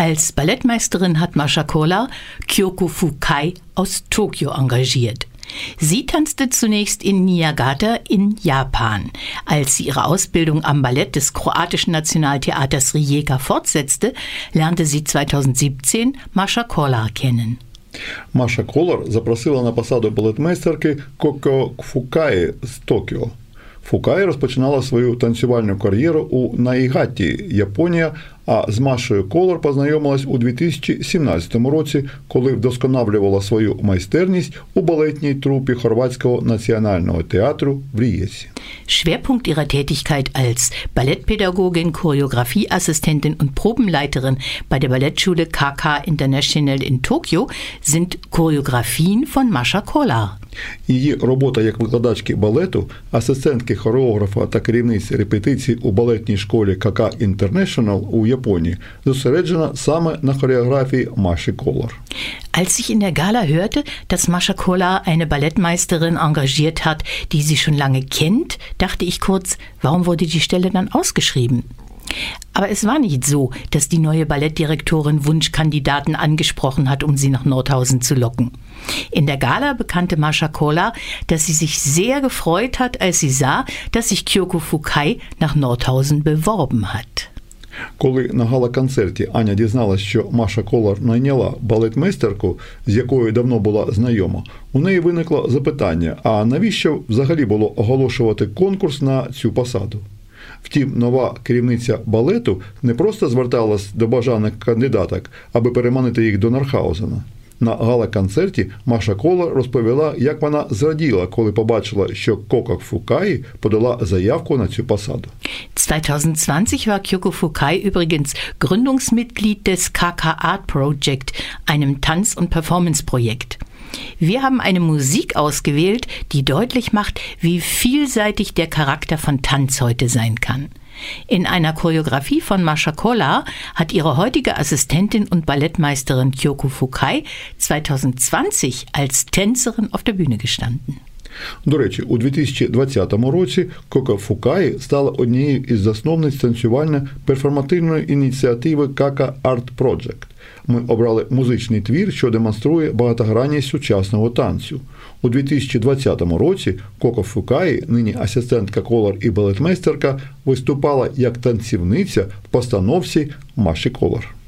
Als Ballettmeisterin hat Mascha Kolar Kyoko Fukai aus Tokio engagiert. Sie tanzte zunächst in Niigata in Japan. Als sie ihre Ausbildung am Ballett des kroatischen Nationaltheaters Rijeka fortsetzte, lernte sie 2017 Mascha Kolar kennen. Mascha Kolar запросила на посаду балетмейстерки Kyoko Fukai з Токіо. Фукай розпочинала свою танцювальну кар'єру у Наїгаті, Японія, а з Машою Колар познайомилась у 2017 році, коли вдосконалювала свою майстерність у балетній трупі Хорватського національного театру в Риєці. Schwerpunkt ihrer Tätigkeit als Ballettpädagogin, Choreografieassistentin und Probenleiterin bei der Ballettschule KK International in Tokio sind Choreografien von Mascha Kolar. Її робота як викладачки балету, асистентки хореографа та керівниці репетицій у балетній школі КК International у Японії зосереджена саме на хореографії Маші Колар. Als ich in der Gala hörte, dass Mascha Kolar eine Ballettmeisterin engagiert hat, die sie schon lange kennt, dachte ich kurz, warum wurde die Stelle dann ausgeschrieben? Aber es war nicht so, dass die neue Ballettdirektorin Wunschkandidaten angesprochen hat, um sie nach Nordhausen zu locken. In der Gala bekannte Mascha Kolar, dass sie sich sehr gefreut hat, als sie sah, dass sich Kyoko Fukai nach Nordhausen beworben hat. Коли на гала-концерті Аня дізналась, що Маша Колар найняла балетмейстерку, з якою давно була знайома, у неї виникло запитання, а навіщо взагалі було оголошувати конкурс на цю посаду? Втім, нова керівниця балету не просто зверталась до бажаних кандидаток, аби переманити їх до Нордхаузена. На гала-концерті Маша Колар розповіла, як вона зраділа, коли побачила, що Kyoko Fukai подала заявку на цю посаду. 2020 war Kyoko Fukai übrigens Gründungsmitglied des KK Art Project, einem Tanz- und Performance-Projekt. Wir haben eine Musik ausgewählt, die deutlich macht, wie vielseitig der Charakter von Tanz heute sein kann. In einer Choreografie von Mascha Kolar hat ihre heutige Assistentin und Ballettmeisterin Kyoko Fukai 2020 als Tänzerin auf der Bühne gestanden. До речі, у 2020 році Kyoko Fukai стала однією із засновниць танцювально-перформативної ініціативи KK Art Project. Ми обрали музичний твір, що демонструє багатогранність сучасного танцю. У 2020 році Kyoko Fukai, нині асистентка Колар і балетмейстерка, виступала як танцівниця в постановці Маші Колар.